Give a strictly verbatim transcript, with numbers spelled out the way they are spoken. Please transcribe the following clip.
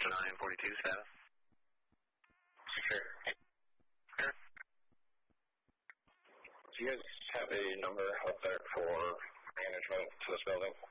nine forty-two status. Sure. Sure. Do you guys have a number out there for management to this building?